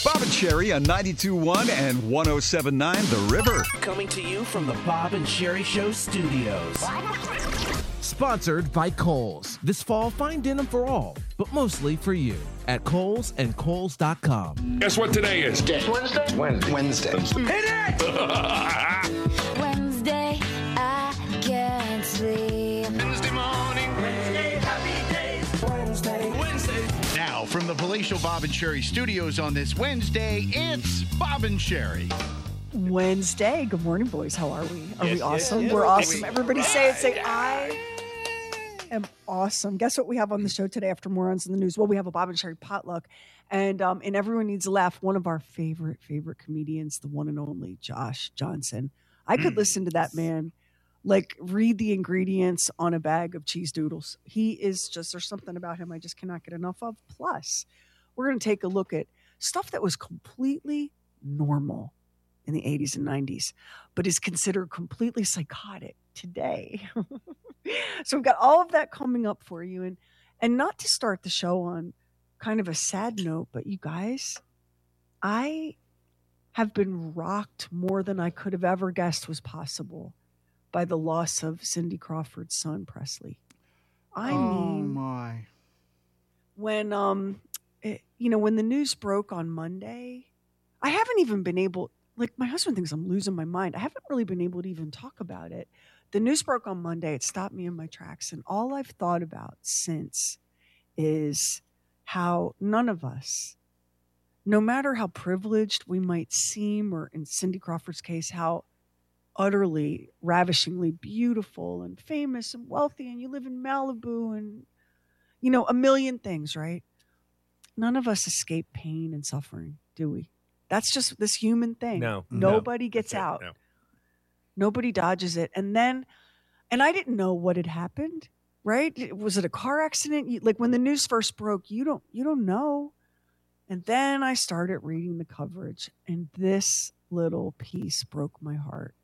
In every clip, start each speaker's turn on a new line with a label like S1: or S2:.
S1: Bob and Sherry on 92.1 and 107.9 The River.
S2: Coming to you from the Bob and Sherry Show studios.
S3: Sponsored by Kohl's. This fall, find denim for all, but mostly for you at Kohl's and Kohl's.com.
S4: Guess what today is?
S5: Wednesday.
S4: Hit it!
S6: Wednesday, I can't sleep.
S4: Wednesday morning.
S5: Wednesday, happy days. Wednesday.
S7: Now, from the Palatial Bob and Sherry studios on this Wednesday, it's Bob and Sherry.
S8: Wednesday. Good morning, boys. How are we? Are
S4: Yes,
S8: we awesome?
S4: yes.
S8: We're awesome. Everybody say it. Say, I am awesome. Guess what we have on the show today after Morons in the News? Well, we have a Bob and Sherry potluck. And Everyone Needs a Laugh, one of our favorite comedians, the one and only Josh Johnson. I could listen to that man, like, read the ingredients on a bag of cheese doodles. He is just, there's something about him I just cannot get enough of. Plus, we're going to take a look at stuff that was completely normal in the 80s and 90s, but is considered completely psychotic today. So we've got all of that coming up for you. And not to start the show on kind of a sad note, but you guys, I have been rocked more than I could have ever guessed was possible by the loss of Cindy Crawford's son, Presley. I mean,
S7: my.
S8: when when the news broke on Monday, I haven't even been able, like, my husband thinks I'm losing my mind. I haven't really been able to even talk about it. The news broke on Monday. It stopped me in my tracks. And all I've thought about since is how none of us, no matter how privileged we might seem, or in Cindy Crawford's case, how utterly, ravishingly beautiful and famous and wealthy, and you live in Malibu and, a million things, right? None of us escape pain and suffering, do we? That's just this human thing.
S9: No.
S8: Nobody gets out.
S9: No.
S8: Nobody dodges it. And I didn't know what had happened, right? Was it a car accident? Like, when the news first broke, you don't know. And then I started reading the coverage, and this little piece broke my heart.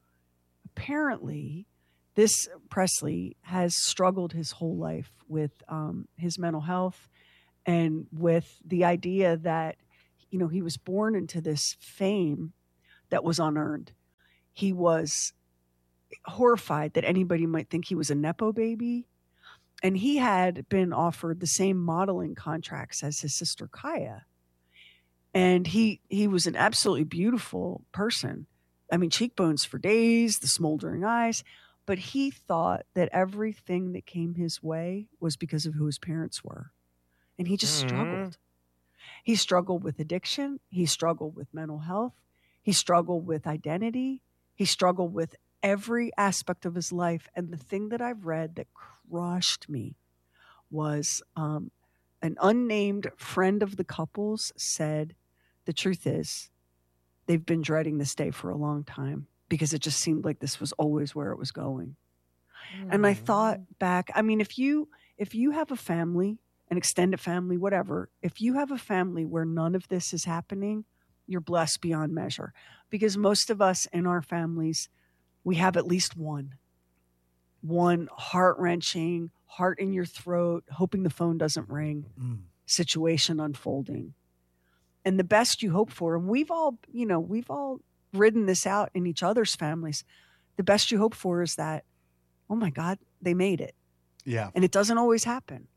S8: Apparently, this Presley has struggled his whole life with his mental health, and with the idea that, he was born into this fame that was unearned. He was horrified that anybody might think he was a Nepo baby. And he had been offered the same modeling contracts as his sister Kaya. And he was an absolutely beautiful person. I mean, cheekbones for days, the smoldering eyes. But he thought that everything that came his way was because of who his parents were. And he just struggled. He struggled with addiction. He struggled with mental health. He struggled with identity. He struggled with every aspect of his life. And the thing that I've read that crushed me was an unnamed friend of the couple's said, the truth is, they've been dreading this day for a long time because it just seemed like this was always where it was going. And I thought back, I mean, if you have a family, an extended family, whatever, if you have a family where none of this is happening, you're blessed beyond measure. Because most of us in our families, we have at least one heart-wrenching, heart in your throat, hoping the phone doesn't ring situation unfolding. And the best you hope for, and we've all ridden this out in each other's families, the best you hope for is that, oh my God, they made it.
S7: Yeah.
S8: And it doesn't always happen,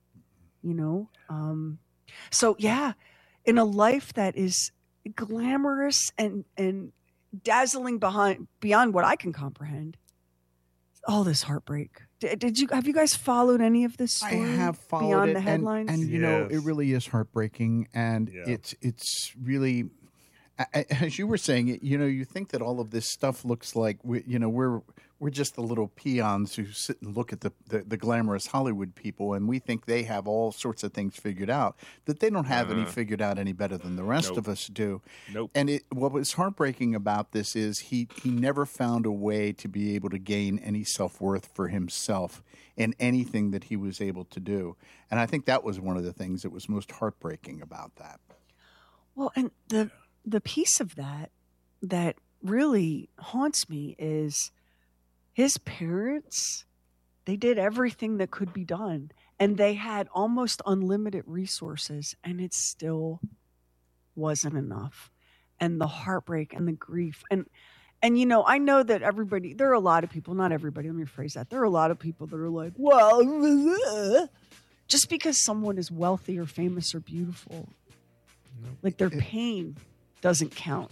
S8: So yeah, in a life that is glamorous and dazzling beyond what I can comprehend, all this heartbreak. Have you guys followed any of this story?
S7: I have followed
S8: beyond
S7: it,
S8: the headlines?
S7: and
S9: Yes.
S7: it really is heartbreaking, and it's really, as you were saying, you think that all of this stuff looks like we're just the little peons who sit and look at the glamorous Hollywood people, and we think they have all sorts of things figured out, that they don't have any figured out any better than the rest of us do.
S9: Nope.
S7: And what was heartbreaking about this is he never found a way to be able to gain any self-worth for himself in anything that he was able to do. And I think that was one of the things that was most heartbreaking about that.
S8: Well, and the piece of that really haunts me is his parents, they did everything that could be done, and they had almost unlimited resources, and it still wasn't enough, and the heartbreak and the grief. And, you know, I know that there are a lot of people, not everybody, let me rephrase that. There are a lot of people that are like, well, just because someone is wealthy or famous or beautiful, like their pain doesn't count.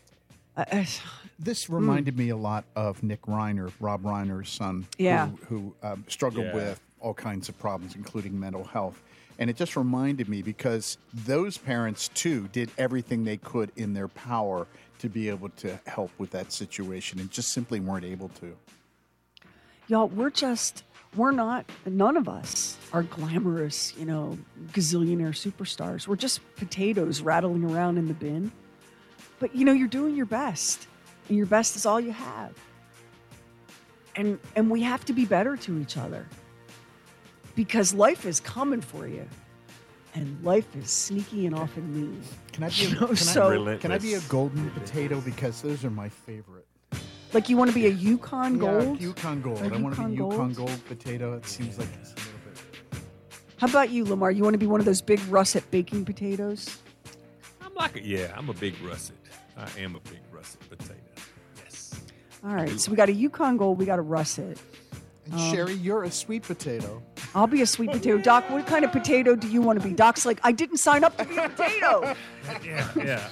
S7: This reminded me a lot of Nick Reiner, Rob Reiner's son, who struggled with all kinds of problems, including mental health. And it just reminded me because those parents, too, did everything they could in their power to be able to help with that situation and just simply weren't able to.
S8: Y'all, none of us are glamorous, you know, gazillionaire superstars. We're just potatoes rattling around in the bin. But, you know, you're doing your best, and your best is all you have. And we have to be better to each other because life is coming for you, and life is sneaky and often mean.
S7: Can I be a golden potato? Because those are my favorite.
S8: Like you want to be a Yukon Gold?
S7: Yeah, Yukon Gold. I want to be Yukon Gold potato. It seems like it's a little bit.
S8: How about you, Lamar? You want to be one of those big russet baking potatoes?
S9: I'm a big russet. I am a big russet potato. Yes.
S8: All right, so we got a Yukon Gold, we got a russet.
S10: And Sherry, you're a sweet potato.
S8: I'll be a sweet potato. Doc, what kind of potato do you want to be? Doc's like, I didn't sign up to be a potato.
S9: Yeah.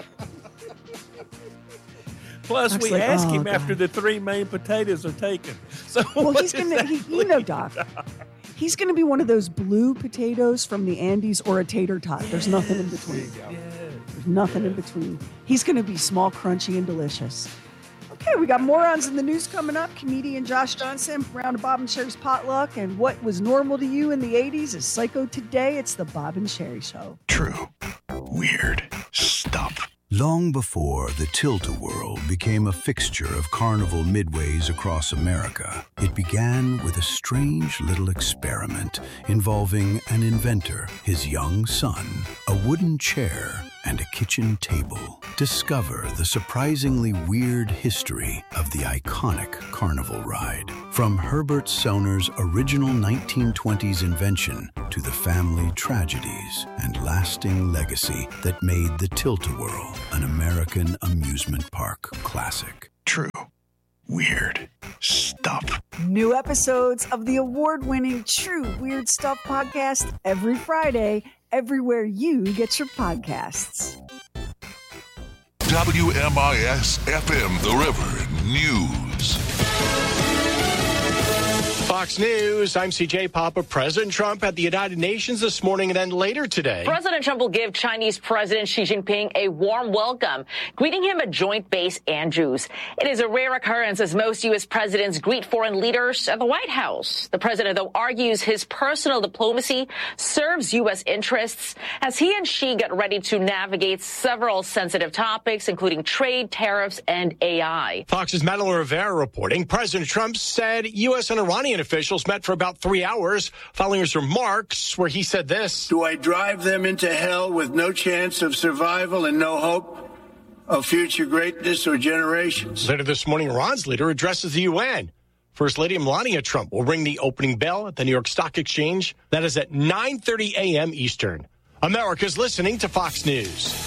S9: Plus, we ask him after the 3 main potatoes are taken. So
S8: he's gonna, Doc. He's going to be one of those blue potatoes from the Andes or a tater tot. There's nothing in between. There's nothing in between. He's going to be small, crunchy, and delicious. Okay, we got morons in the news coming up. Comedian Josh Johnson, round of Bob and Sherry's potluck, and what was normal to you in the 80s is psycho today. It's the Bob and Sherry Show.
S11: True. Weird stuff. Long before the Tilt-A-Whirl became a fixture of carnival midways across America, it began with a strange little experiment involving an inventor, his young son, a wooden chair, and a kitchen table. Discover the surprisingly weird history of the iconic carnival ride. From Herbert Selner's original 1920s invention to the family tragedies and lasting legacy that made the Tilt-A-Whirl an American amusement park classic.
S10: True. Weird stuff.
S8: New episodes of the award-winning True Weird Stuff podcast every Friday, everywhere you get your podcasts.
S12: WMIS-FM, The River News.
S13: Fox News, I'm CJ Papa. President Trump at the United Nations this morning and then later today.
S14: President Trump will give Chinese President Xi Jinping a warm welcome, greeting him at Joint Base Andrews. It is a rare occurrence as most U.S. presidents greet foreign leaders at the White House. The president, though, argues his personal diplomacy serves U.S. interests as he and Xi get ready to navigate several sensitive topics, including trade, tariffs, and AI.
S13: Fox's Madeline Rivera reporting President Trump said U.S. and Iranian officials met for about 3 hours following his remarks where he said this.
S15: Do I drive them into hell with no chance of survival and no hope of future greatness or generations?
S13: Later this morning, Iran's leader addresses the UN. First Lady Melania Trump will ring the opening bell at the New York Stock Exchange. That is at 9:30 a.m. Eastern. America's listening to Fox News.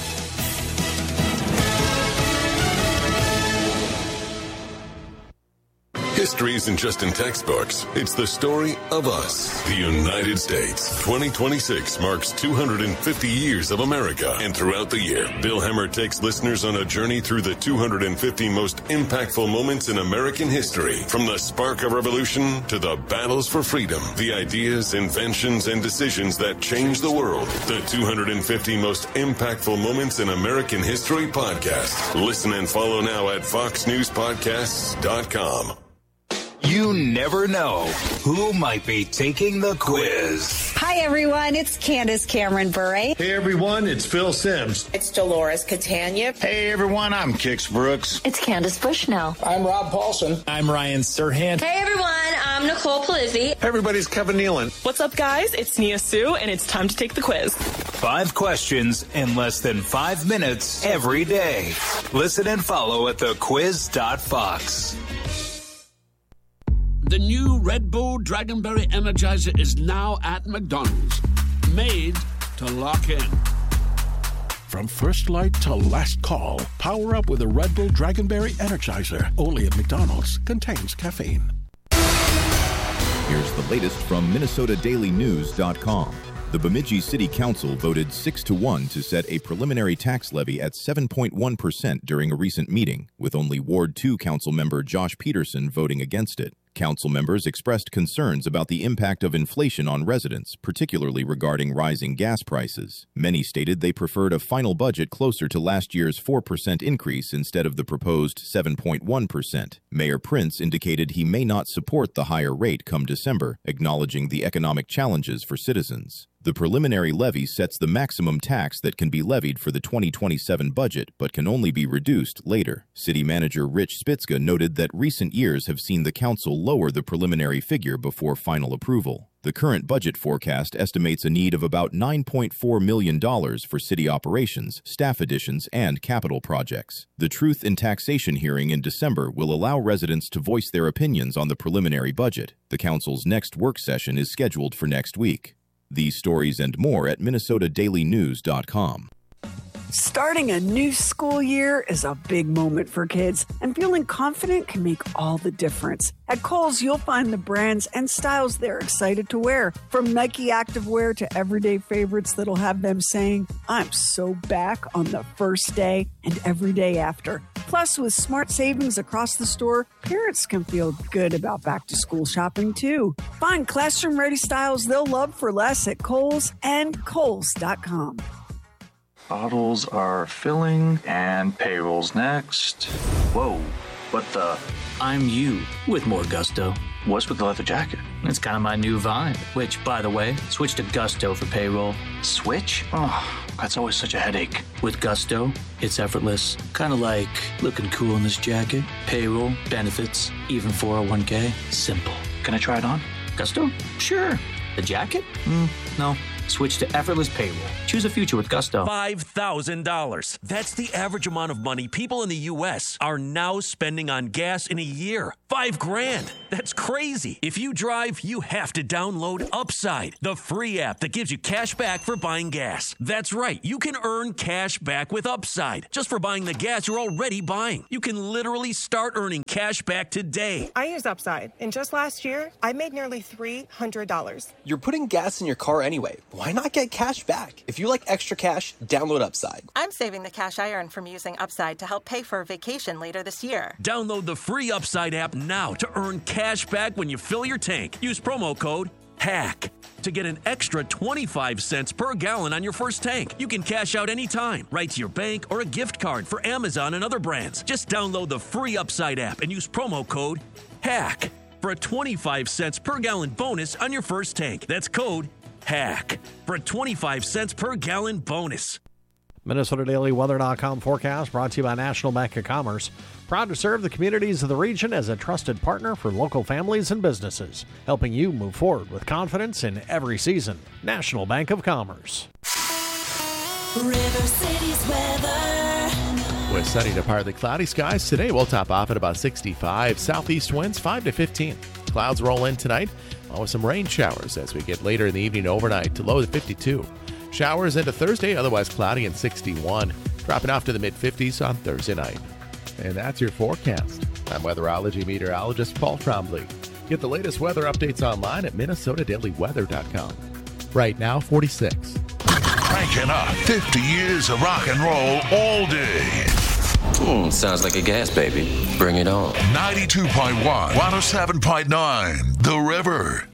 S12: History isn't just in textbooks. It's the story of us, the United States. 2026 marks 250 years of America. And throughout the year, Bill Hemmer takes listeners on a journey through the 250 most impactful moments in American history. From the spark of revolution to the battles for freedom, the ideas, inventions, and decisions that changed the world. The 250 most impactful moments in American history podcast. Listen and follow now at foxnewspodcasts.com.
S16: You never know who might be taking the quiz.
S17: Hi, everyone. It's Candace Cameron Bure.
S18: Hey, everyone. It's Phil Simms.
S19: It's Dolores Catania.
S20: Hey, everyone. I'm Kix Brooks.
S21: It's Candace Bushnell.
S22: I'm Rob Paulson.
S23: I'm Ryan Serhant.
S24: Hey, everyone. I'm Nicole Polizzi.
S18: Hey, everybody's Kevin Nealon.
S25: What's up, guys? It's Nia Sue, and it's time to take the quiz.
S16: 5 questions in less than 5 minutes every day. Listen and follow at thequiz.fox.
S26: The new Red Bull Dragonberry Energizer is now at McDonald's. Made to lock in.
S1: From first light to last call, power up with a Red Bull Dragonberry Energizer. Only at McDonald's. Contains caffeine.
S2: Here's the latest from MinnesotaDailyNews.com. The Bemidji City Council voted 6-1 to set a preliminary tax levy at 7.1% during a recent meeting, with only Ward 2 Council member Josh Peterson voting against it. Council members expressed concerns about the impact of inflation on residents, particularly regarding rising gas prices. Many stated they preferred a final budget closer to last year's 4% increase instead of the proposed 7.1%. Mayor Prince indicated he may not support the higher rate come December, acknowledging the economic challenges for citizens. The preliminary levy sets the maximum tax that can be levied for the 2027 budget, but can only be reduced later. City Manager Rich Spitzka noted that recent years have seen the council lower the preliminary figure before final approval. The current budget forecast estimates a need of about $9.4 million for city operations, staff additions, and capital projects. The Truth in Taxation hearing in December will allow residents to voice their opinions on the preliminary budget. The council's next work session is scheduled for next week. These stories and more at MinnesotaDailyNews.com.
S8: Starting a new school year is a big moment for kids, and feeling confident can make all the difference. At Kohl's, you'll find the brands and styles they're excited to wear, from Nike activewear to everyday favorites that'll have them saying, "I'm so back" on the first day and every day after. Plus, with smart savings across the store, parents can feel good about back-to-school shopping, too. Find classroom-ready styles they'll love for less at Kohl's and Kohl's.com.
S19: Bottles are filling, and payroll's next. Whoa, what the?
S21: I'm you, with more gusto.
S19: What's with the leather jacket?
S21: It's kind of my new vibe, which, by the way, switch to Gusto for payroll.
S19: Switch? Oh, that's always such a headache.
S21: With Gusto, it's effortless. Kind of like looking cool in this jacket, payroll, benefits, even 401k. Simple.
S19: Can I try it on?
S21: Gusto? Sure. The jacket? No. Switch to effortless payroll. Choose a future with Gusto.
S22: $5,000. That's the average amount of money people in the U.S. are now spending on gas in a year. $5,000. That's crazy. If you drive, you have to download Upside, the free app that gives you cash back for buying gas. That's right. You can earn cash back with Upside just for buying the gas you're already buying. You can literally start earning cash back today.
S23: I use Upside, and just last year, I made nearly $300.
S27: You're putting gas in your car anyway. Why not get cash back? If you like extra cash, download Upside.
S23: I'm saving the cash I earn from using Upside to help pay for a vacation later this year.
S22: Download the free Upside app now to earn cash back when you fill your tank. Use promo code HACK to get an extra 25 cents per gallon on your first tank. You can cash out anytime, right to your bank or a gift card for Amazon and other brands. Just download the free Upside app and use promo code HACK for a 25 cents per gallon bonus on your first tank. That's code HACK for a 25 cents per gallon bonus.
S28: MinnesotaDailyWeather.com forecast brought to you by National Bank of Commerce. Proud to serve the communities of the region as a trusted partner for local families and businesses, helping you move forward with confidence in every season. National Bank of Commerce.
S5: River City's weather.
S29: With sunny to partly cloudy skies today, we'll top off at about 65. Southeast winds 5 to 15. Clouds roll in tonight, along with some rain showers as we get later in the evening overnight to low to 52. Showers into Thursday, otherwise cloudy and 61. Dropping off to the mid-50s on Thursday night. And that's your forecast. I'm weatherology meteorologist Paul Trombley. Get the latest weather updates online at MinnesotaDailyWeather.com. Right now, 46.
S10: Cranking up 50 years of rock and roll all day.
S30: Sounds like a gas baby. Bring it on.
S10: 92.1, 107.9, The River.